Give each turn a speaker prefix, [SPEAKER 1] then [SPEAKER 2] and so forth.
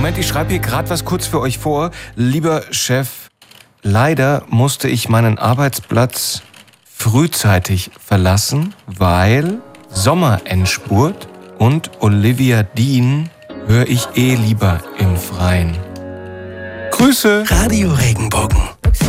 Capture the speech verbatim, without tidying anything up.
[SPEAKER 1] Moment, ich schreibe hier gerade was kurz für euch vor. Lieber Chef, leider musste ich meinen Arbeitsplatz frühzeitig verlassen, weil Sommerendspurt und Olivia Dean höre ich eh lieber im Freien. Grüße!
[SPEAKER 2] Radio Regenbogen.